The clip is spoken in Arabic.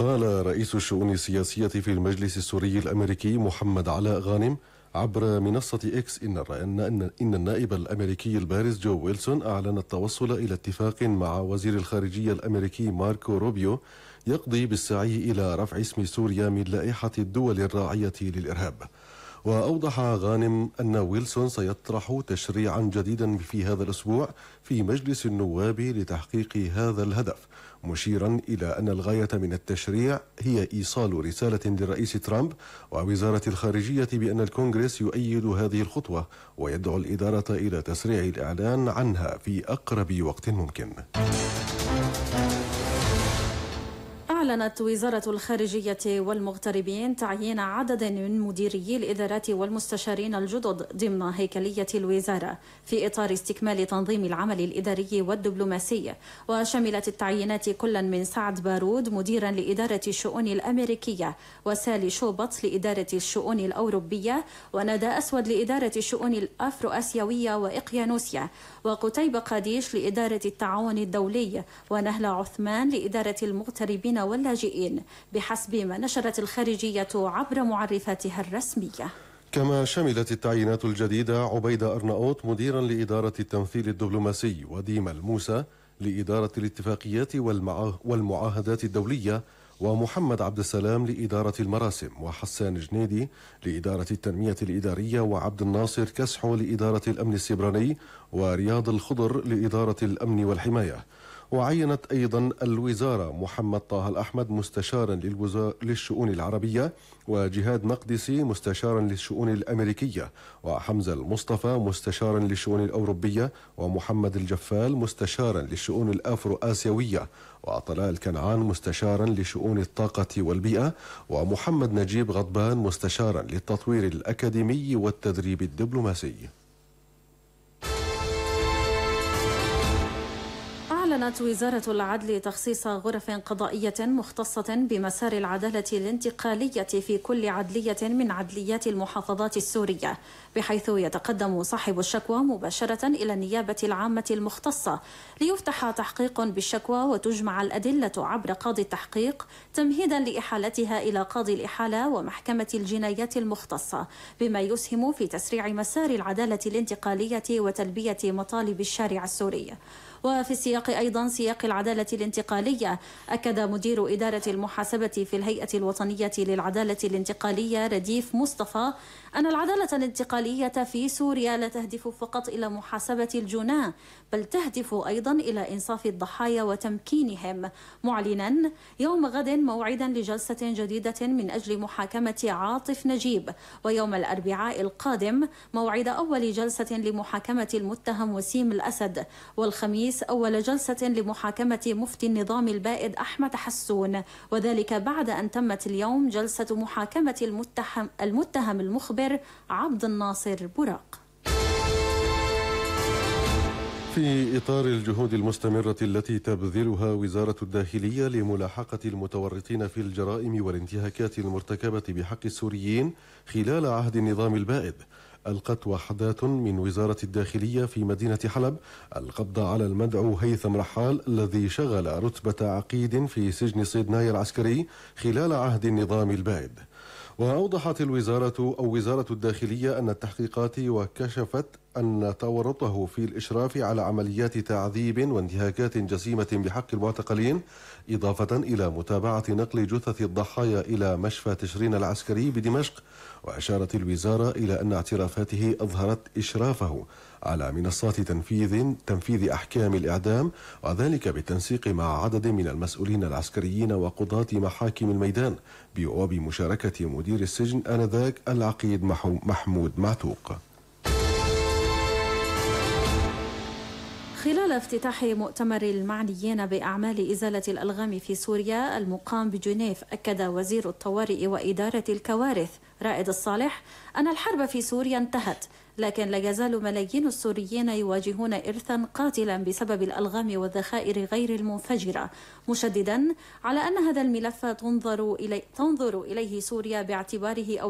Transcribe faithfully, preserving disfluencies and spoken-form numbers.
قال رئيس الشؤون السياسية في المجلس السوري الأمريكي محمد علاء غانم عبر منصة إكس إن إن إن النائب الأمريكي البارز جو ويلسون أعلن التوصل إلى اتفاق مع وزير الخارجية الأمريكي ماركو روبيو يقضي بالسعي إلى رفع اسم سوريا من لائحة الدول الراعية للإرهاب. وأوضح غانم أن ويلسون سيطرح تشريعا جديدا في هذا الأسبوع في مجلس النواب لتحقيق هذا الهدف، مشيرا إلى أن الغاية من التشريع هي إيصال رسالة للرئيس ترامب ووزارة الخارجية بأن الكونغرس يؤيد هذه الخطوة ويدعو الإدارة إلى تسريع الإعلان عنها في أقرب وقت ممكن. أعلنت وزارة الخارجية والمغتربين تعيين عدد من مديري الإدارات والمستشارين الجدد ضمن هيكلية الوزارة في إطار استكمال تنظيم العمل الإداري والدبلوماسي، وشملت التعيينات كلا من سعد بارود مديرا لإدارة الشؤون الأمريكية، وسالي شوبط لإدارة الشؤون الأوروبية، وندى أسود لإدارة الشؤون الأفرو آسيوية وإقيانوسيا، وقتيبة قاديش لإدارة التعاون الدولي، ونهلة عثمان لإدارة المغتربين واللاجئين، بحسب ما نشرت الخارجية عبر معرفاتها الرسمية. كما شملت التعيينات الجديدة عبيدة أرناؤوط مديرا لإدارة التمثيل الدبلوماسي، وديما الموسى لإدارة الاتفاقيات والمعاهدات الدولية، ومحمد عبد السلام لإدارة المراسم، وحسان جنيدي لإدارة التنمية الإدارية، وعبد الناصر كسحو لإدارة الأمن السيبراني، ورياض الخضر لإدارة الأمن والحماية. وعينت أيضا الوزارة محمد طه الأحمد مستشارا للشؤون العربية، وجهاد مقدسي مستشارا للشؤون الأمريكية، وحمزة المصطفى مستشارا للشؤون الأوروبية، ومحمد الجفال مستشارا للشؤون الأفرو آسيوية، وطلال كنعان مستشارا لشؤون الطاقة والبيئة، ومحمد نجيب غضبان مستشارا للتطوير الأكاديمي والتدريب الدبلوماسي. أعلنت وزارة العدل تخصيص غرف قضائية مختصة بمسار العدالة الانتقالية في كل عدلية من عدليات المحافظات السورية، بحيث يتقدم صاحب الشكوى مباشرة إلى النيابة العامة المختصة ليفتح تحقيق بالشكوى وتجمع الأدلة عبر قاضي التحقيق تمهيدا لإحالتها إلى قاضي الإحالة ومحكمة الجنايات المختصة، بما يسهم في تسريع مسار العدالة الانتقالية وتلبية مطالب الشارع السوري. وفي السياق أيضا سياق العدالة الانتقالية، أكد مدير إدارة المحاسبة في الهيئة الوطنية للعدالة الانتقالية رديف مصطفى أن العدالة الانتقالية في سوريا لا تهدف فقط إلى محاسبة الجناة، بل تهدف أيضا إلى إنصاف الضحايا وتمكينهم، معلنا يوم غد موعدا لجلسة جديدة من أجل محاكمة عاطف نجيب، ويوم الأربعاء القادم موعد أول جلسة لمحاكمة المتهم وسيم الأسد، والخميس أول جلسة لمحاكمة مفتي النظام البائد أحمد حسون، وذلك بعد أن تمت اليوم جلسة محاكمة المتهم, المتهم المخبر عبد الناصر براق. في إطار الجهود المستمرة التي تبذلها وزارة الداخلية لملاحقة المتورطين في الجرائم والانتهاكات المرتكبة بحق السوريين خلال عهد النظام البائد، ألقت وحدات من وزارة الداخلية في مدينة حلب القبض على المدعو هيثم رحال الذي شغل رتبة عقيد في سجن صيدنايا العسكري خلال عهد النظام البائد. وأوضحت الوزارة أو وزارة الداخلية أن التحقيقات وكشفت أن تورطه في الإشراف على عمليات تعذيب وانتهاكات جسيمة بحق المعتقلين، إضافة إلى متابعة نقل جثث الضحايا إلى مشفى تشرين العسكري بدمشق. وأشارت الوزارة إلى أن اعترافاته أظهرت إشرافه على منصات تنفيذ تنفيذ أحكام الإعدام، وذلك بالتنسيق مع عدد من المسؤولين العسكريين وقضاة محاكم الميدان، وبمشاركة مدير السجن آنذاك العقيد محمود معتوق. خلال افتتاح مؤتمر المعنيين بأعمال إزالة الألغام في سوريا المقام بجنيف، أكد وزير الطوارئ وإدارة الكوارث رائد الصالح أن الحرب في سوريا انتهت، لكن لا يزال ملايين السوريين يواجهون إرثا قاتلا بسبب الألغام والذخائر غير المنفجرة، مشددا على أن هذا الملف تنظر إليه, تنظر إليه سوريا باعتباره